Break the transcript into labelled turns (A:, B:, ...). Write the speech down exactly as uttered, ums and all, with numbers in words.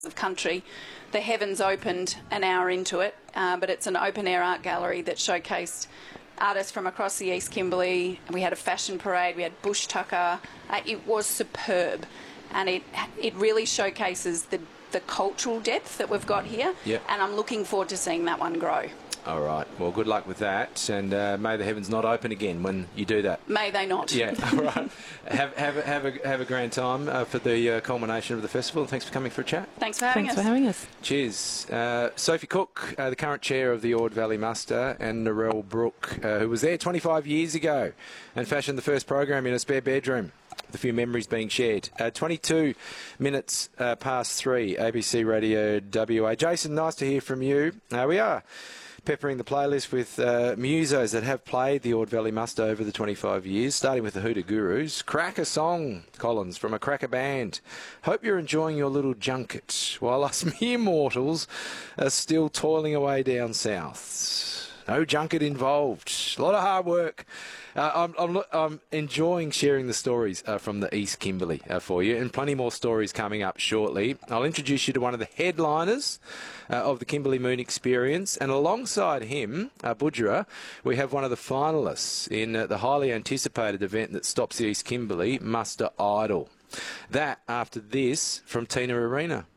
A: of country. The Heavens opened an hour into it, uh, but it's an open-air art gallery that showcased artists from across the East Kimberley. We had a fashion parade, we had Bush Tucker. Uh, it was superb, and it it really showcases the, the cultural depth that we've got here,
B: yep.
A: and I'm looking forward to seeing that one grow.
B: All right. Well, good luck with that, and uh, may the heavens not open again when you do that.
A: May they not.
B: Yeah. All right. Have have a, have a have a grand time uh, for the uh, culmination of the festival. Thanks for coming for a chat.
A: Thanks for having
C: Thanks
A: us.
C: for having us.
B: Cheers. Uh, Sophie Cook, uh, the current chair of the Ord Valley Muster, and Narelle Brooke, uh, who was there twenty-five years ago and fashioned the first program in a spare bedroom, with a few memories being shared. Uh, twenty-two minutes uh, past three, A B C Radio W A. Jason, nice to hear from you. Uh, we are peppering the playlist with uh, musos that have played the Ord Valley Muster over the twenty-five years, starting with the Hoota Gurus. Cracker song, Collins, from a cracker band. Hope you're enjoying your little junket, while us mere mortals are still toiling away down south. No junket involved. A lot of hard work. Uh, I'm, I'm, I'm enjoying sharing the stories uh, from the East Kimberley uh, for you, and plenty more stories coming up shortly. I'll introduce you to one of the headliners uh, of the Kimberley Moon Experience, and alongside him, uh, Budgerah, we have one of the finalists in uh, the highly anticipated event that stops the East Kimberley, Muster Idol. That after this from Tina Arena.